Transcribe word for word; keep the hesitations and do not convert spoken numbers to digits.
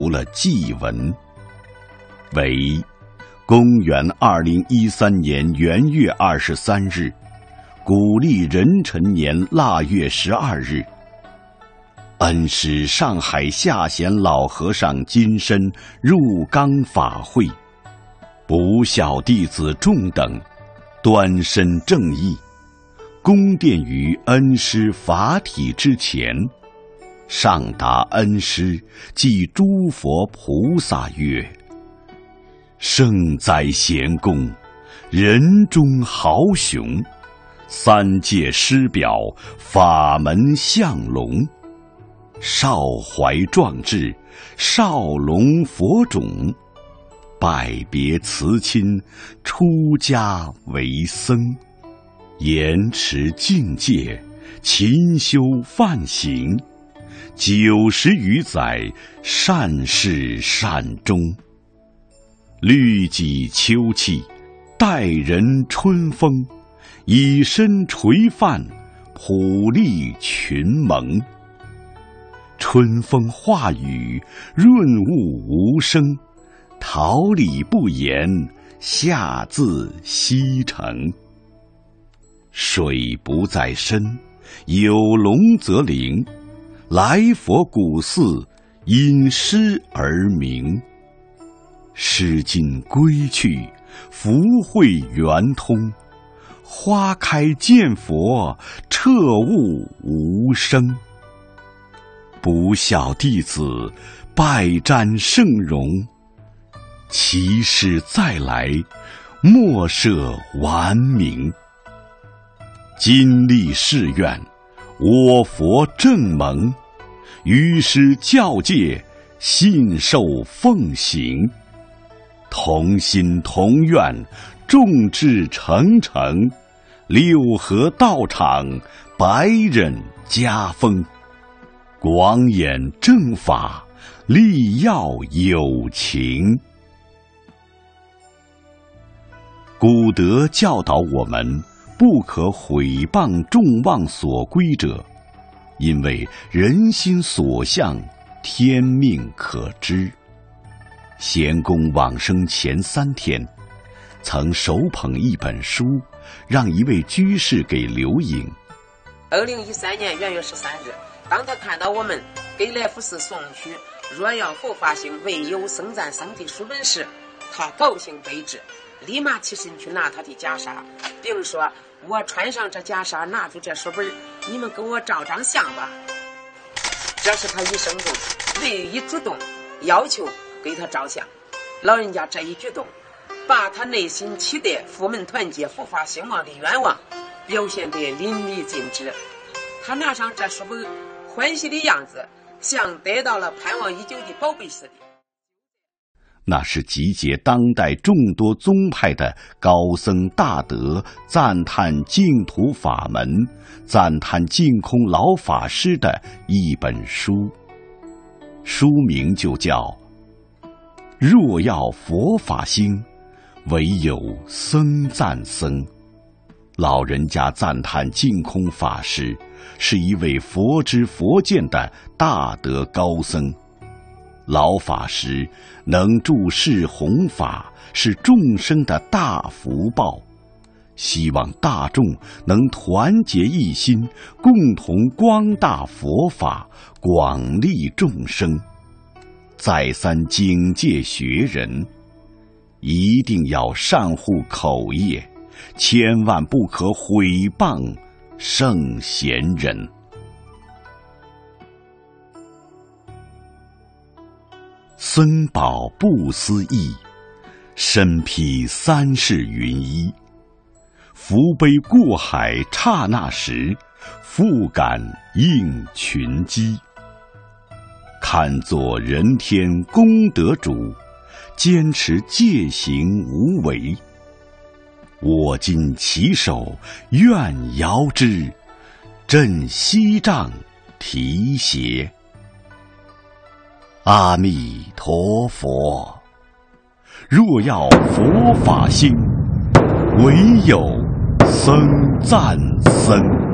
读了祭文，为公元二零一三年元月二十三日，古历壬辰年腊月十二日，恩师上海下贤老和尚金身入冈法会，不孝弟子众等端身正义，恭奠于恩师法体之前，上达恩师即诸佛菩萨曰：圣哉贤公，人中豪雄，三界师表，法门相龙，少怀壮志，少龙佛种，拜别辞亲，出家为僧，严持境界，勤修梵行，九十余载，善始善终，律己秋气，待人春风，以身垂范，普利群蒙。春风化雨，润物无声，桃李不言，下自西城。水不在深，有龙则灵，来佛古寺，因诗而名。诗经归去，福慧圆通，花开见佛，彻悟无生。不孝弟子，拜瞻圣容，其师再来，莫设顽名。今立誓愿，我佛正蒙，于师教戒，信受奉行，同心同愿，众志成城，六合道场，百忍家风，广演正法，力要有情。古德教导我们，不可毁谤众望所归者，因为人心所向，天命可知。贤公往生前三天，曾手捧一本书，让一位居士给留影。 二零一三年元月十三日，当他看到我们给来福寺送去若要佛法兴，唯有僧赞僧的书本时，他高兴备至，立马起身去拿他的袈裟，并说：我穿上这袈裟，拿住这书本，你们给我照张相吧。这是他一生中唯一主动要求给他照相。老人家这一举动，把他内心期待佛门团结、佛法兴旺的愿望表现得淋漓尽致。他拿上这书本，欢喜的样子像得到了盼望已久的宝贝似的。 那是集结当代众多宗派的高僧大德赞叹净土法门、赞叹净空老法师的一本书，书名就叫若要佛法兴，唯有僧赞僧。老人家赞叹净空法师是一位佛知佛见的大德高僧，老法师能助世弘法，是众生的大福报，希望大众能团结一心，共同光大佛法，广利众生。再三警戒学人，一定要善护口业，千万不可毁谤圣贤人。僧宝不思议，身披三世云衣，福杯过海刹那时，复感应群机。看作人天功德主，坚持戒行无为。我今起手，愿遥之，振西杖提携。阿弥陀佛，若要佛法兴，唯有僧赞僧。